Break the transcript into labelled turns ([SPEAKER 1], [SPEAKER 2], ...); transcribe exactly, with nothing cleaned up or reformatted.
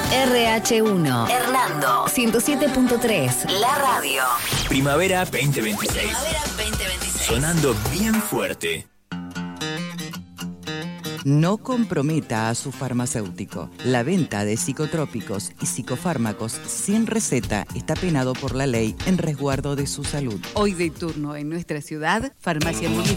[SPEAKER 1] R H uno, Hernando, ciento siete punto tres, la radio.
[SPEAKER 2] Primavera veinte veintiséis.
[SPEAKER 1] Primavera veinte veintiséis.
[SPEAKER 2] Sonando bien fuerte.
[SPEAKER 3] No comprometa a su farmacéutico. La venta de psicotrópicos y psicofármacos sin receta está penado por la ley en resguardo de su salud.
[SPEAKER 4] Hoy de turno en nuestra ciudad, Farmacia Municipal.